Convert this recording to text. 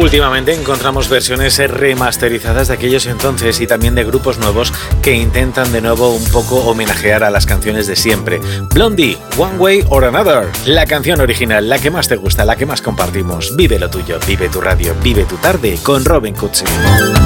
Últimamente encontramos versiones remasterizadas de aquellos entonces y también de grupos nuevos que intentan de nuevo un poco homenajear a las canciones de siempre. Blondie, One Way or Another, la canción original, la que más te gusta, la que más compartimos. Vive lo tuyo, vive tu radio, vive tu tarde con Robin Cutsi.